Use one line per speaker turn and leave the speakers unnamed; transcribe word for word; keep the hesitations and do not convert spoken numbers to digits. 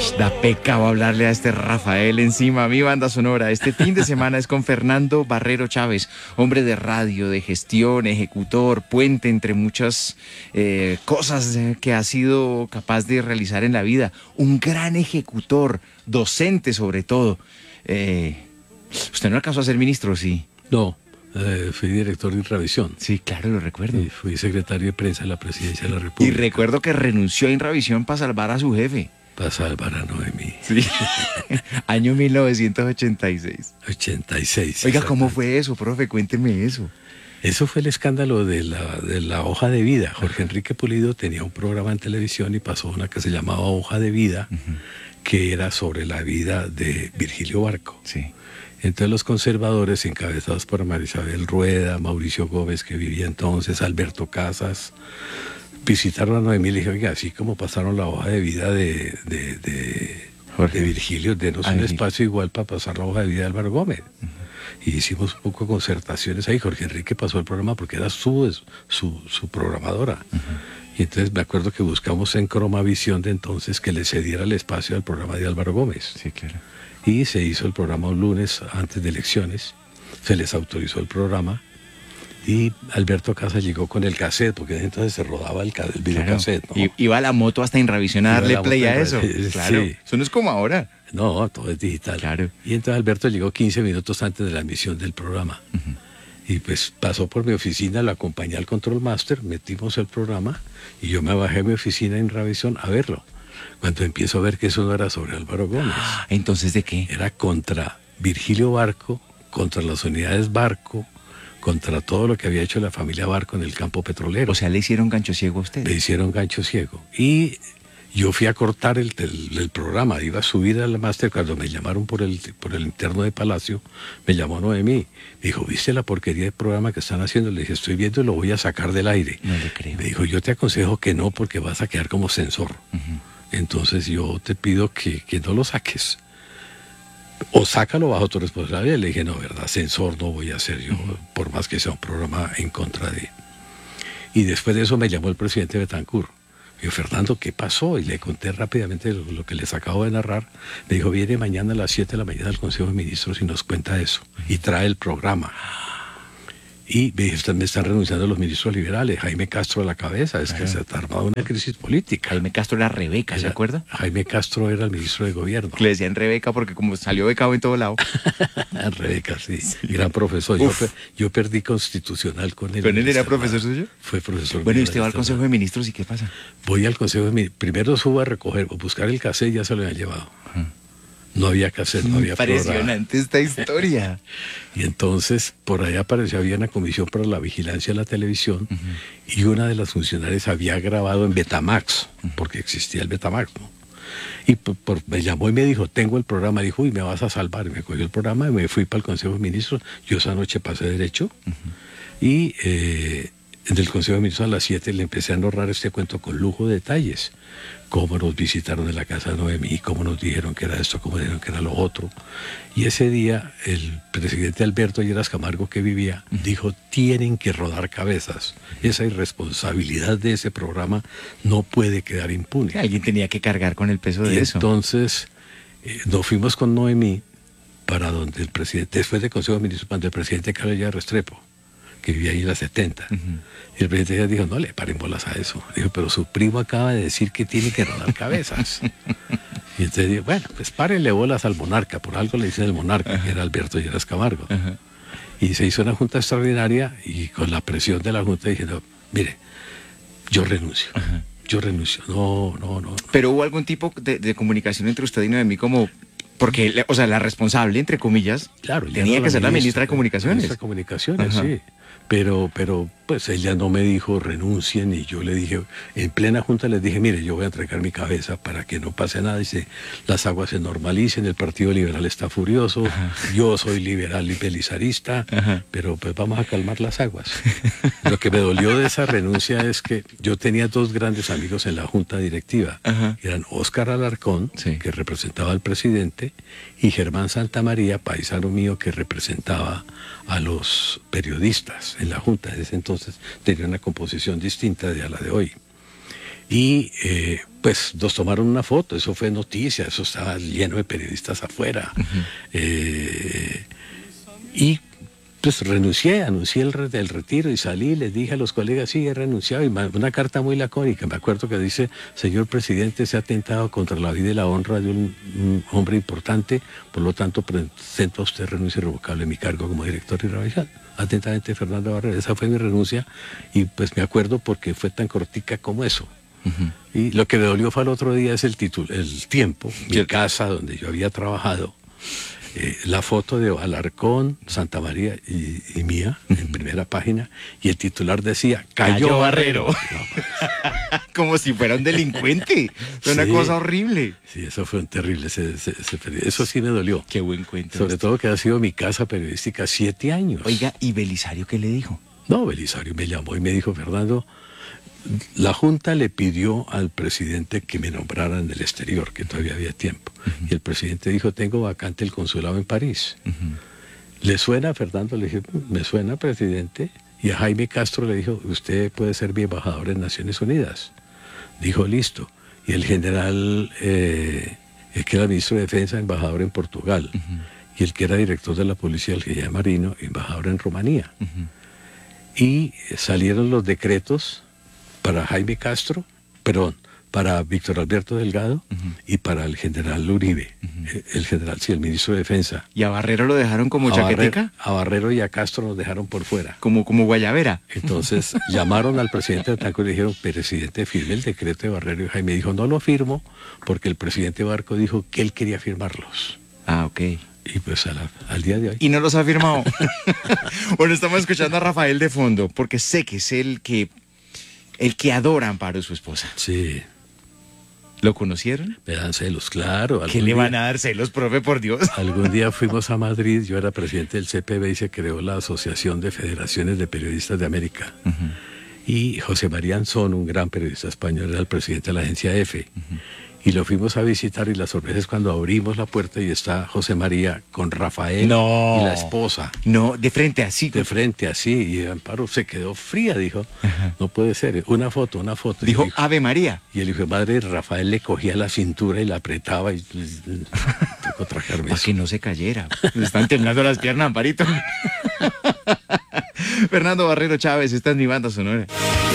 Da pecado hablarle a este Rafael encima. Mi banda sonora este fin de semana es con Fernando Barrero Chávez, hombre de radio, de gestión, ejecutor, puente entre muchas eh, cosas que ha sido capaz de realizar en la vida. Un gran ejecutor, docente sobre todo. Eh, ¿Usted no alcanzó a ser ministro, sí?
No, eh, fui director de Intravisión.
Sí, claro, lo recuerdo.
Y fui secretario de prensa de la Presidencia de la República.
Y recuerdo que renunció a Intravisión para salvar a su jefe.
Para salvar a Noemí.
Sí. Año mil novecientos ochenta y seis.
ochenta y seis.
Oiga, ¿cómo fue eso, profe? Cuénteme eso.
Eso fue el escándalo de la, de la hoja de vida. Jorge Enrique Pulido tenía un programa en televisión y pasó una que se llamaba Hoja de Vida, uh-huh. que era sobre la vida de Virgilio Barco.
Sí.
Entonces los conservadores, encabezados por Marisabel Rueda, Mauricio Gómez, que vivía entonces, Alberto Casas, visitaron a Noemí y le dijeron, oiga, así como pasaron la hoja de vida de, de, de, de Virgilio, denos Ay, un espacio igual para pasar la hoja de vida de Álvaro Gómez. Uh-huh. Y hicimos un poco de concertaciones ahí. Jorge Enrique pasó el programa porque era su, su, su programadora. Uh-huh. Y entonces me acuerdo que buscamos en Cromavisión de entonces que le cediera el espacio al programa de Álvaro Gómez.
Sí, claro.
Y se hizo el programa un lunes antes de elecciones. Se les autorizó el programa. Y Alberto Casas llegó con el cassette, porque entonces se rodaba el, el videocassette.
Claro. ¿No? Iba a la moto hasta Intravisión a darle play a eso.
En...
Claro.
Sí.
Eso no es como ahora.
No, todo es digital.
Claro.
Y entonces Alberto llegó quince minutos antes de la emisión del programa. Uh-huh. Y pues pasó por mi oficina, lo acompañé al Control Master, metimos el programa y yo me bajé a mi oficina en Intravisión a verlo. Cuando empiezo a ver que eso no era sobre Álvaro Gómez.
¿Entonces de qué?
Era contra Virgilio Barco, contra las unidades Barco, contra todo lo que había hecho la familia Barco en el campo petrolero.
O sea, le hicieron gancho ciego a usted.
Le hicieron gancho ciego. Y yo fui a cortar el, el, el programa, iba a subir al máster cuando me llamaron por el, por el interno de Palacio, me llamó Noemí. Me dijo, ¿viste la porquería de programa que están haciendo? Le dije, estoy viendo y lo voy a sacar del aire.
No le creo.
Me dijo, yo te aconsejo que no porque vas a quedar como censor. Uh-huh. Entonces yo te pido que, que no lo saques. O sácalo bajo tu responsabilidad. Le dije, no, verdad, censor no voy a ser yo, uh-huh. por más que sea un programa en contra de... Y después de eso me llamó el presidente Betancur. Me dijo, Fernando, ¿qué pasó? Y le conté rápidamente lo, lo que les acabo de narrar. Me dijo, viene mañana a las siete de la mañana al Consejo de Ministros y nos cuenta eso. Y trae el programa. Y me, están, me están renunciando los ministros liberales, Jaime Castro a la cabeza, es claro. que se ha armado una crisis política.
Jaime Castro era Rebeca, ¿se acuerda?
Jaime Castro era el ministro de gobierno.
Le decían Rebeca porque como salió becado en todo lado.
Rebeca, sí, sí, gran profesor. Yo, yo perdí constitucional con él.
¿Con él era profesor suyo?
Fue profesor.
Bueno, ¿y usted va al Consejo de Ministros y qué pasa?
Voy al Consejo de Ministros, primero subo a recoger, a buscar el cassette y ya se lo habían llevado. Uh-huh. No había cassette, no había programa.
Impresionante esta historia.
Y entonces por ahí apareció, había una comisión para la vigilancia de la televisión uh-huh. y una de las funcionarias había grabado en Betamax, uh-huh. porque existía el Betamax, ¿no? Y por, por, me llamó y me dijo, tengo el programa, dijo, uy, me vas a salvar. Y me cogió el programa y me fui para el Consejo de Ministros. Yo esa noche pasé derecho uh-huh. y eh, en el Consejo de Ministros a las siete le empecé a narrar este cuento con lujo de detalles. Cómo nos visitaron en la casa de Noemí, cómo nos dijeron que era esto, cómo dijeron que era lo otro. Y ese día el presidente Alberto Lleras Camargo, que vivía, uh-huh. dijo, tienen que rodar cabezas. Esa irresponsabilidad de ese programa no puede quedar impune.
Alguien tenía que cargar con el peso de
y
eso.
Entonces eh, nos fuimos con Noemí para donde el presidente, después del Consejo de Ministros, cuando el presidente Carlos Lleras Restrepo, que vivía ahí en la setenta. Uh-huh. Y el presidente ya dijo, no le paren bolas a eso. Dijo, pero su primo acaba de decir que tiene que rodar cabezas. Y entonces dijo, bueno, pues párenle bolas al monarca. Por algo le dicen el monarca, uh-huh. que era Alberto Lleras Camargo. Uh-huh. Y se hizo una junta extraordinaria y con la presión de la junta dijeron, mire, yo renuncio. Uh-huh. Yo renuncio. No, no, no.
Pero hubo algún tipo de, de comunicación entre usted y Noemí como... Porque, o sea, la responsable, entre comillas,
claro,
tenía que ser la ministra de Comunicaciones.
Ministra de Comunicaciones, ajá. sí. Pero, pero, pues ella no me dijo renuncien y yo le dije, en plena junta les dije, mire, yo voy a entregar mi cabeza para que no pase nada. Dice, las aguas se normalicen, el Partido Liberal está furioso, ajá. yo soy liberal y belizarista, ajá. pero pues vamos a calmar las aguas. Lo que me dolió de esa renuncia es que yo tenía dos grandes amigos en la junta directiva. Ajá. Eran Óscar Alarcón, sí. que representaba al presidente, y Germán Santamaría, paisano mío, que representaba a los periodistas en la junta. Desde entonces tenía una composición distinta de a la de hoy. Y eh, pues nos tomaron una foto, eso fue noticia, eso estaba lleno de periodistas afuera. Uh-huh. eh, y pues renuncié, anuncié el, re, el retiro y salí, les dije a los colegas, sí, he renunciado, y una carta muy lacónica, me acuerdo que dice, señor presidente, se ha atentado contra la vida y la honra de un, un hombre importante, por lo tanto presento a usted renuncia irrevocable en mi cargo como director y radical. Atentamente, Fernando Barrero, esa fue mi renuncia, y pues me acuerdo porque fue tan cortica como eso. Uh-huh. Y lo que me dolió fue al otro día es el título, el tiempo, mi ¿Qué? casa donde yo había trabajado. Eh, la foto de Alarcón, Santa María y, y mía, uh-huh. en primera página, y el titular decía, cayó, cayó Barrero.
No. Como si fuera un delincuente. Fue sí, una cosa horrible.
Sí, eso fue un terrible, ese, ese, ese, eso sí me dolió.
Qué buen cuento.
Sobre todo que ha sido mi casa periodística siete años.
Oiga, ¿y Belisario qué le dijo?
No, Belisario me llamó y me dijo, Fernando, la Junta le pidió al presidente que me nombrara en el exterior, que todavía había tiempo. Uh-huh. Y el presidente dijo, tengo vacante el consulado en París. Uh-huh. ¿Le suena, Fernando? Le dije, me suena, presidente. Y a Jaime Castro le dijo, usted puede ser mi embajador en Naciones Unidas. Dijo, listo. Y el general, eh, el que era ministro de Defensa, embajador en Portugal. Uh-huh. Y el que era director de la policía, el general Marino, embajador en Rumanía. Uh-huh. Y salieron los decretos para Jaime Castro, perdón, para Víctor Alberto Delgado uh-huh. y para el general Uribe, uh-huh. el general, sí, el ministro de Defensa.
¿Y a Barrero lo dejaron como a chaquetica?
Barrero, a Barrero y a Castro nos dejaron por fuera.
Como, como guayabera.
Entonces llamaron al presidente de Tanco y le dijeron, presidente, firme el decreto de Barrero. Y Jaime dijo, no lo firmo, porque el presidente Barco dijo que él quería firmarlos.
Ah, ok.
Y pues a la, al día de hoy.
Y no los ha firmado. Bueno, estamos escuchando a Rafael de fondo, porque sé que es el que... El que adora a Amparo, su esposa.
Sí.
¿Lo conocieron?
Me dan celos, claro.
¿Qué le van a dar celos, profe, por Dios?
Algún día fuimos a Madrid, yo era presidente del C P B y se creó la Asociación de Federaciones de Periodistas de América. Uh-huh. Y José María Anzón, un gran periodista español, era el presidente de la agencia EFE. Uh-huh. Y lo fuimos a visitar y la sorpresa es cuando abrimos la puerta y está José María con Rafael
no,
y la esposa.
No, de frente así.
De frente así. Y Amparo se quedó fría, dijo. Ajá. No puede ser. Una foto, una foto.
Dijo,
dijo
Ave María.
Y el hijo de madre, Rafael le cogía la cintura y la apretaba y tocó trajarme.
Para que no se cayera. Le están temblando las piernas, Amparito. Fernando Barrero Chávez, esta es mi banda sonora.